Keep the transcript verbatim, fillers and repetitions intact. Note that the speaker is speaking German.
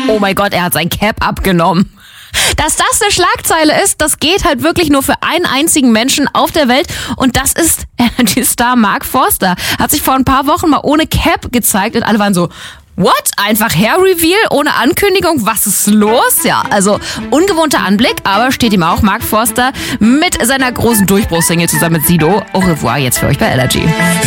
oh mein Gott, er hat sein Cap abgenommen. Dass das eine Schlagzeile ist, das geht halt wirklich nur für einen einzigen Menschen auf der Welt und das ist Energy-Star Mark Forster. Hat sich vor ein paar Wochen mal ohne Cap gezeigt und alle waren so, what? Einfach Hair-Reveal ohne Ankündigung? Was ist los? Ja, also ungewohnter Anblick, aber steht ihm auch Mark Forster mit seiner großen Durchbruchssingle zusammen mit Sido. Au revoir jetzt für euch bei Energy.